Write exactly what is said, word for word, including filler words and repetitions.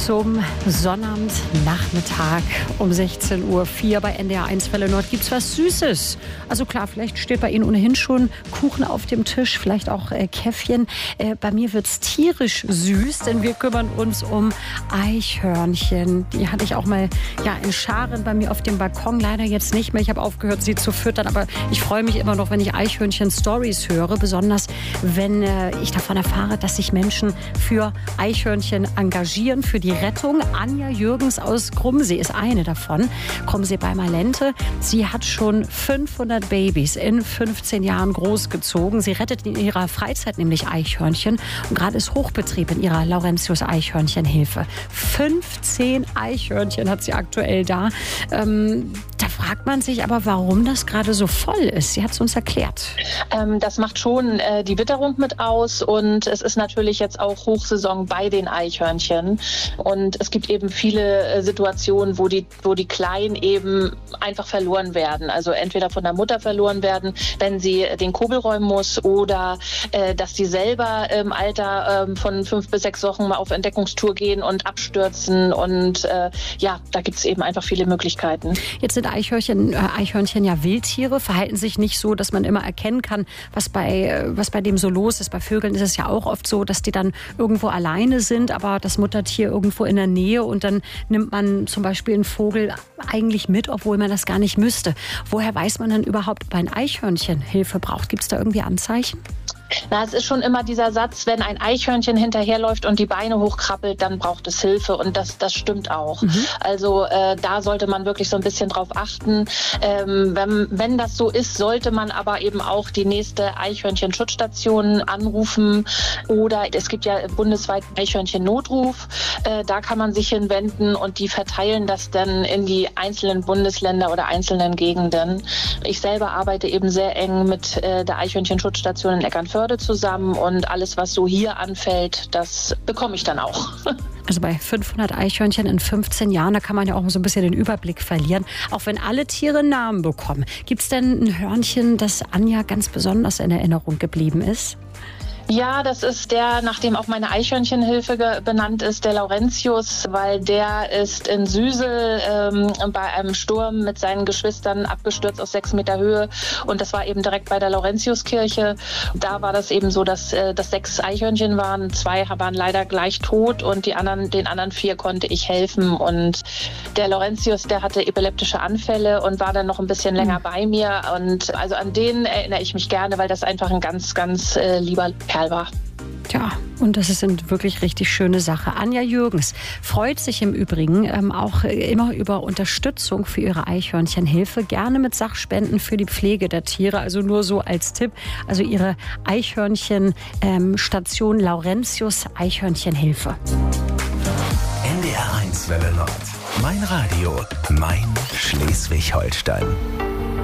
zum Sonnabendnachmittag um sechzehn Uhr vier bei N D R eins Welle Nord gibt's was Süßes. Also klar, vielleicht steht bei Ihnen ohnehin schon Kuchen auf dem Tisch, vielleicht auch äh, Käffchen. Äh, bei mir wird's tierisch süß, denn wir kümmern uns um Eichhörnchen. Die hatte ich auch mal ja, in Scharen bei mir auf dem Balkon. Leider jetzt nicht mehr. Ich habe aufgehört, sie zu füttern. Aber ich freue mich immer noch, wenn ich Eichhörnchen-Stories höre. Besonders, wenn äh, ich davon erfahre, dass sich Menschen für Eichhörnchen engagieren, für die Rettung. Anja Jürgens aus Krummsee ist eine davon. Krummsee bei Malente. Sie hat schon fünfhundert Babys in fünfzehn Jahren großgezogen. Sie rettet in ihrer Freizeit nämlich Eichhörnchen. Und gerade ist Hochbetrieb in ihrer Laurentius-Eichhörnchenhilfe. fünfzehn Eichhörnchen hat sie aktuell da. Ähm, da fragt man sich aber, warum das gerade so voll ist. Sie hat es uns erklärt. Ähm, das macht schon äh, die Witterung mit aus. Und es ist natürlich jetzt auch Hochsaison bei den Eichhörnchen. Und es gibt eben viele äh, Situationen, wo die, wo die Kleinen eben einfach verloren werden. Also entweder von der Mutter verloren werden, wenn sie den Kobel räumen muss, oder äh, dass sie selber im Alter äh, von fünf bis sechs Wochen mal auf Entdeckungstour gehen und abstürzen. Und äh, ja, da gibt es eben einfach viele Möglichkeiten. Jetzt sind Eichhörnchen, äh, Eichhörnchen ja Wildtiere, verhalten sich nicht so, dass man immer erkennen kann, was bei, äh, was bei dem so los ist. Bei Vögeln ist es ja auch oft so, dass die dann irgendwo alleine sind, aber das Muttertier irgendwo in der Nähe, und dann nimmt man zum Beispiel einen Vogel eigentlich mit, obwohl man das gar nicht müsste. Woher weiß man dann überhaupt, ob ein Eichhörnchen Hilfe braucht? Gibt es da irgendwie Anzeichen? Na, es ist schon immer dieser Satz, wenn ein Eichhörnchen hinterherläuft und die Beine hochkrabbelt, dann braucht es Hilfe, und das, das stimmt auch. Mhm. Also äh, da sollte man wirklich so ein bisschen drauf achten. Ähm, wenn, wenn das so ist, sollte man aber eben auch die nächste Eichhörnchen-Schutzstation anrufen, oder es gibt ja bundesweit Eichhörnchen-Notruf. Äh, da kann man sich hinwenden, und die verteilen das dann in die einzelnen Bundesländer oder einzelnen Gegenden. Ich selber arbeite eben sehr eng mit äh, der Eichhörnchen-Schutzstation in Eckernförde zusammen, und alles, was so hier anfällt, das bekomme ich dann auch. Also bei fünfhundert Eichhörnchen in fünfzehn Jahren, da kann man ja auch so ein bisschen den Überblick verlieren, auch wenn alle Tiere Namen bekommen. Gibt es denn ein Hörnchen, das Anja ganz besonders in Erinnerung geblieben ist? Ja, das ist der, nach dem auch meine Eichhörnchenhilfe ge- benannt ist, der Laurentius, weil der ist in Süsel ähm, bei einem Sturm mit seinen Geschwistern abgestürzt aus sechs Meter Höhe, und das war eben direkt bei der Laurentiuskirche. Da war das eben so, dass äh, das sechs Eichhörnchen waren, zwei waren leider gleich tot, und die anderen, den anderen vier konnte ich helfen, und der Laurentius, der hatte epileptische Anfälle und war dann noch ein bisschen länger mhm. bei mir, und also an den erinnere ich mich gerne, weil das einfach ein ganz, ganz äh, lieber Kerl war. Ja, und das ist eine wirklich richtig schöne Sache. Anja Jürgens freut sich im Übrigen ähm, auch immer über Unterstützung für ihre Eichhörnchenhilfe. Gerne mit Sachspenden für die Pflege der Tiere. Also nur so als Tipp. Also ihre Eichhörnchenstation ähm, Laurentius Eichhörnchenhilfe. N D R eins Welle Nord. Mein Radio. Mein Schleswig-Holstein.